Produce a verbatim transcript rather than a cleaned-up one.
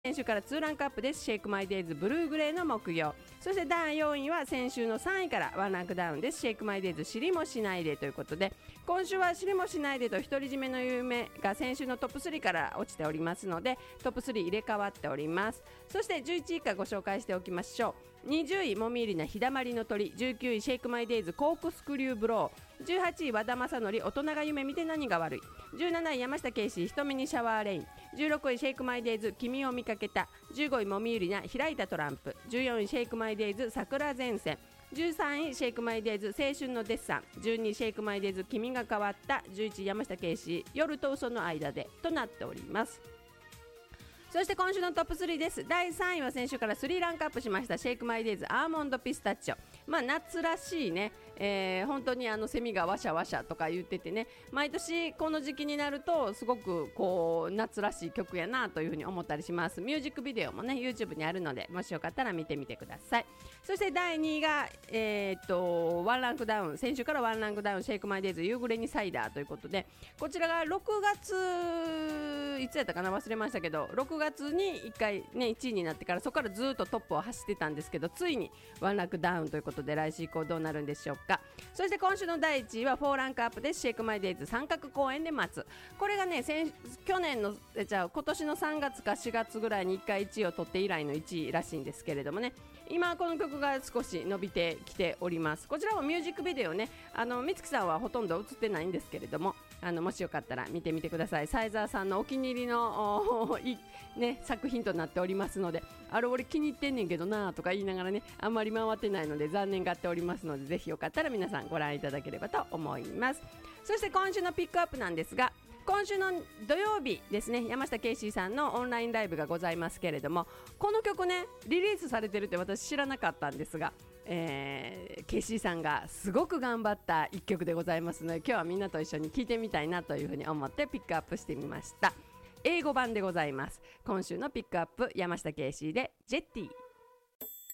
先週からにランクアップです。シェイクマイデイズブルーグレーの木曜。そしてだいよんいは先週のさんいからワンランクダウンです。シェイクマイデイズ知りもしないでということで、今週は知りもしないでと独り占めの夢が先週のトップスリーから落ちておりますので、トップスリー入れ替わっております。そしてじゅういちい以下ご紹介しておきましょう。にじゅういもみ入りな日だまりの鳥、じゅうきゅういシェイクマイデイズコークスクリューブロー、じゅうはちい和田正則大人が夢見て何が悪い、じゅうなない山下圭司瞳にシャワーレイン、じゅうろくいシェイクマイデイズ君を見かけた、じゅうごいもみ入りな開いたトランプ、じゅうよんいシェイクマイデイズ桜前線、じゅうさんいシェイクマイデイズ青春のデッサン、じゅうにいシェイクマイデイズ君が変わった、じゅういちい山下圭司夜と嘘の間でとなっております。そして今週のトップスリーです。だいさんいは先週からスリーランクアップしましたシェイクマイデイズアーモンドピスタチオ。まあ夏らしいね、えー、本当にあのセミがワシャワシャとか言っててね、毎年この時期になるとすごくこう夏らしい曲やなというふうに思ったりします。ミュージックビデオもね YouTube にあるので、もしよかったら見てみてください。そしてだいにいが、えー、っとワンランクダウン、先週からワンランクダウンシェイクマイデイズ夕暮れにサイダーということで、こちらがろくがついつやったかな忘れましたけど、ろくがつにいっかいねいちいになってからそこからずっとトップを走ってたんですけど、ついにワンランクダウンということで来週以降どうなるんでしょうか。そして今週のだいいちいはフォーランクアップです。シェイクマイデイズ三角公園で待つ。これがね先去年のえじゃあ今年のさんがつかしがつぐらいにいっかいいちいを取って以来のいちいらしいんですけれどもね、今この曲が少し伸びてきております。こちらもミュージックビデオね、あの美月さんはほとんど映ってないんですけれども、あのもしよかったら見てみてください。サイザーさんのお気に入りのい、ね、作品となっておりますので、あれ俺気に入ってんねんけどなとか言いながらね、あんまり回ってないので残念がっておりますので、ぜひよかったら皆さんご覧いただければと思います。そして今週のピックアップなんですが、今週の土曜日ですね、山下圭司さんのオンラインライブがございますけれども、この曲ねリリースされてるって私知らなかったんですが、えー、ケイシーさんがすごく頑張った一曲でございますので、今日はみんなと一緒に聴いてみたいなというふうに思ってピックアップしてみました。英語版でございます。今週のピックアップ、山下圭司でジェッティ。